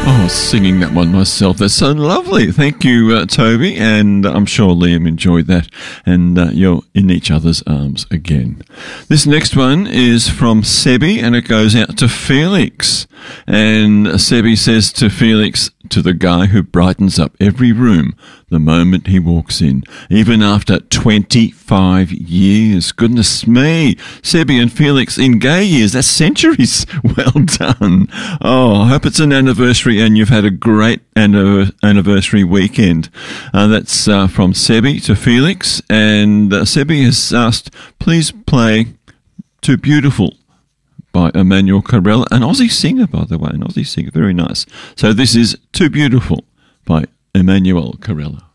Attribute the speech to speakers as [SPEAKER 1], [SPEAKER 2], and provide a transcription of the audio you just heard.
[SPEAKER 1] Oh, singing that one myself. That's so lovely. Thank you, Toby. And I'm sure Liam enjoyed that. And you're in each other's arms again. This next one is from Sebi, and it goes out to Felix. And Sebi says to Felix, to the guy who brightens up every room the moment he walks in, even after 25 years. Goodness me. Sebi and Felix in gay years. That's centuries. Well done. Oh, I hope it's an anniversary and you've had a great anniversary weekend. That's from Sebi to Felix. And Sebi has asked, please play Too Beautiful by Emmanuel Carrella, an Aussie singer, by the way, an Aussie singer, very nice. So this is Too Beautiful by Emmanuel Carrella.